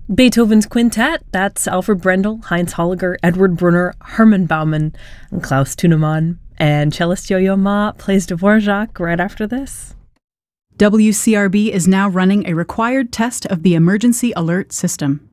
Beethoven's Quintet, that's Alfred Brendel, Heinz Holliger, Edward Brunner, Hermann Baumann, and Klaus Tunemann. And cellist Yo-Yo Ma plays Dvorak right after this. WCRB is now running a required test of the emergency alert system.